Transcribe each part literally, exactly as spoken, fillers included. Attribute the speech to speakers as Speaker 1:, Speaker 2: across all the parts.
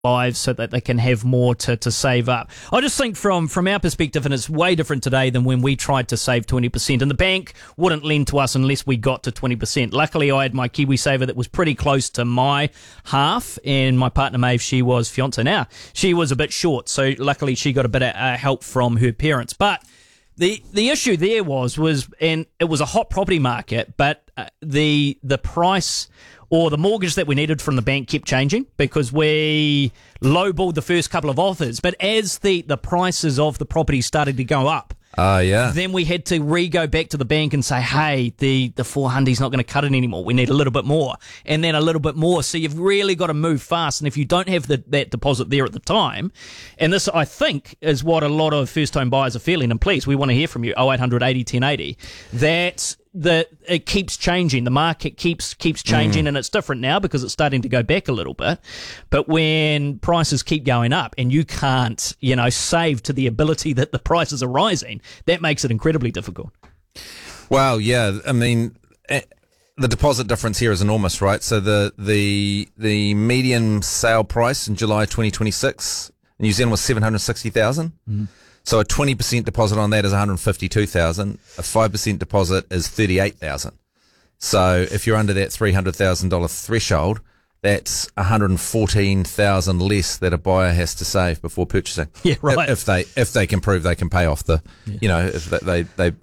Speaker 1: lives so that they can have more to, to save up. I just think from, from our perspective, and it's way different today than when we tried to save twenty percent, and the bank wouldn't lend to us unless we got to twenty percent. Luckily, I had my KiwiSaver that was pretty close to my half, and my partner Maeve, she was fiance now. She was a bit short, so luckily she got a bit of uh, help from her parents. But the the issue there was, was and it was a hot property market, but uh, the the price or the mortgage that we needed from the bank kept changing because we lowballed the first couple of offers. But as the, the prices of the property started to go up,
Speaker 2: Oh, uh, yeah.
Speaker 1: then we had to re-go back to the bank and say, hey, the, the four hundred's not going to cut it anymore. We need a little bit more. And then a little bit more. So you've really got to move fast. And if you don't have the, that deposit there at the time, and this, I think, is what a lot of first-home buyers are feeling, and please, we want to hear from you, oh eight hundred eighty ten eighty, that the it keeps changing. The market keeps keeps changing, mm. and it's different now because it's starting to go back a little bit. But when prices keep going up and you can't, you know, save to the ability that the prices are rising, that makes it incredibly difficult.
Speaker 2: Well, yeah, I mean, the deposit difference here is enormous, right? So the the the median sale price in July twenty twenty-six in New Zealand was seven hundred sixty thousand. Mm. So a twenty percent deposit on that is one hundred fifty-two thousand. A five percent deposit is thirty-eight thousand. So if you're under that three hundred thousand dollars threshold, that's one hundred fourteen thousand less that a buyer has to save before purchasing.
Speaker 1: Yeah, right.
Speaker 2: If, if they if they can prove they can pay off the, yeah. you know, if they they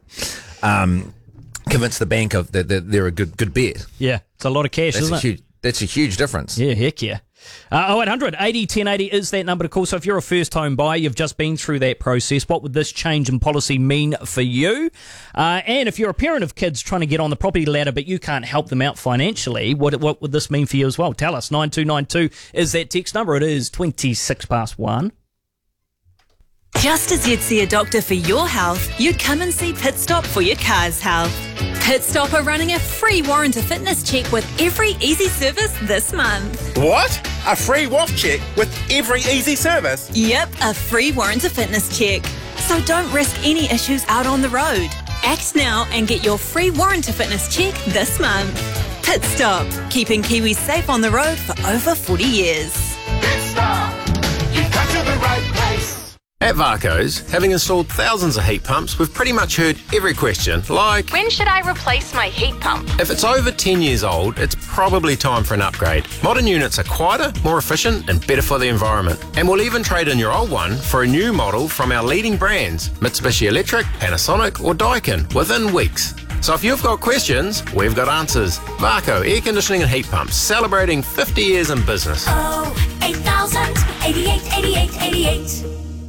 Speaker 2: um, convince the bank of that they're, they're a good good bet.
Speaker 1: Yeah, it's a lot of cash,
Speaker 2: that's
Speaker 1: isn't
Speaker 2: a
Speaker 1: it?
Speaker 2: Huge, that's a huge difference.
Speaker 1: Yeah, heck yeah. Uh, oh eight hundred eighty ten eighty is that number to call. So if you're a first home buyer, you've just been through that process, what would this change in policy mean for you? Uh, and if you're a parent of kids trying to get on the property ladder but you can't help them out financially, what what would this mean for you as well? Tell us. nine two nine two is that text number. It is twenty-six past one.
Speaker 3: Just as you'd see a doctor for your health, you'd come and see Pit Stop for your car's health. Pit Stop are running a free warranty fitness check with every easy service this month.
Speaker 4: What? A free W A F check with every easy service?
Speaker 3: Yep, a free warranty fitness check. So don't risk any issues out on the road. Act now and get your free warranty fitness check this month. Pit Stop, keeping Kiwis safe on the road for over forty years.
Speaker 5: Pit Stop, you've come to the right place.
Speaker 6: At Varco's, having installed thousands of heat pumps, we've pretty much heard every question, like,
Speaker 7: when should I replace my heat pump?
Speaker 6: If it's over ten years old, it's probably time for an upgrade. Modern units are quieter, more efficient, and better for the environment. And we'll even trade in your old one for a new model from our leading brands, Mitsubishi Electric, Panasonic, or Daikin, within weeks. So if you've got questions, we've got answers. Varco Air Conditioning and Heat Pumps, celebrating fifty years in business.
Speaker 8: Oh, eight thousand, eighty-eight, eighty-eight, eighty-eight.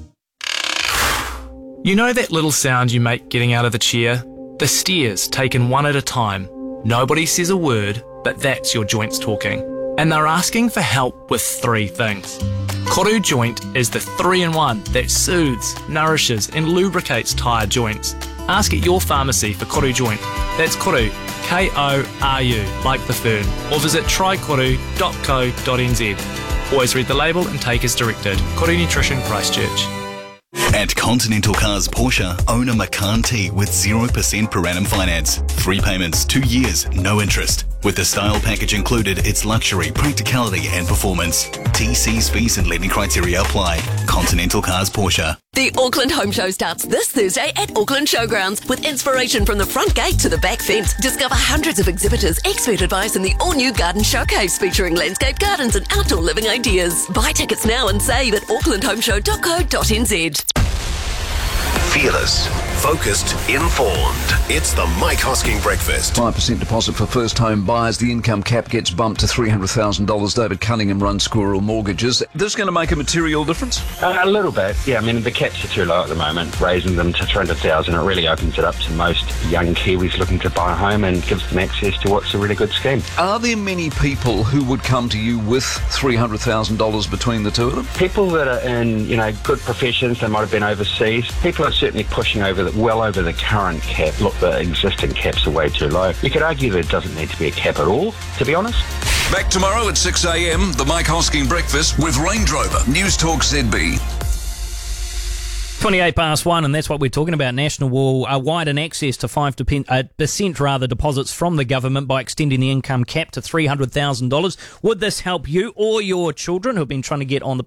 Speaker 9: You know that little sound you make getting out of the chair? The stairs taken one at a time. Nobody says a word, but that's your joints talking. And they're asking for help with three things. Koru Joint is the three-in-one that soothes, nourishes and lubricates tired joints. Ask at your pharmacy for Koru Joint. That's Koru, K O R U, like the fern. Or visit try koru dot co dot n z. Always read the label and take as directed. Koru Nutrition, Christchurch.
Speaker 10: At Continental Cars Porsche, own a Macan T with zero percent per annum finance. Three payments, two years, no interest. With the style package included, it's luxury, practicality and performance. T Cs, fees and lending criteria apply. Continental Cars Porsche.
Speaker 11: The Auckland Home Show starts this Thursday at Auckland Showgrounds with inspiration from the front gate to the back fence. Discover hundreds of exhibitors, expert advice and the all-new garden showcase featuring landscape gardens and outdoor living ideas. Buy tickets now and save at auckland home show dot co dot n z.
Speaker 12: Fearless, focused, informed. It's the Mike Hosking Breakfast.
Speaker 13: five percent deposit for first-home buyers. The income cap gets bumped to three hundred thousand dollars. David Cunningham runs Squirrel Mortgages. This is going to make a material difference?
Speaker 14: Uh, a little bit, yeah. I mean, the caps are too low at the moment. Raising them to three hundred thousand dollars, it really opens it up to most young Kiwis looking to buy a home and gives them access to what's a really good scheme.
Speaker 13: Are there many people who would come to you with three hundred thousand dollars between the two of them?
Speaker 14: People that are in, you know, good professions, they might have been overseas. People are certainly pushing over the, well over the current cap. Look, the existing caps are way too low. You could argue there doesn't need to be a cap at all, to be honest.
Speaker 12: Back tomorrow at six a.m, the Mike Hosking Breakfast with Range Rover. News Talk Z B.
Speaker 1: twenty-eight past one, and that's what we're talking about. National will uh, widen access to five percent rather deposits from the government by extending the income cap to three hundred thousand dollars. Would this help you or your children who have been trying to get on the